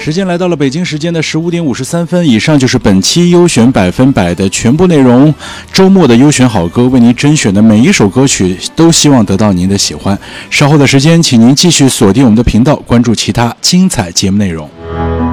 时间来到了北京时间的15点53分，以上就是本期优选100%的全部内容。周末的优选好歌，为您甄选的每一首歌曲都希望得到您的喜欢。稍后的时间，请您继续锁定我们的频道，关注其他精彩节目内容。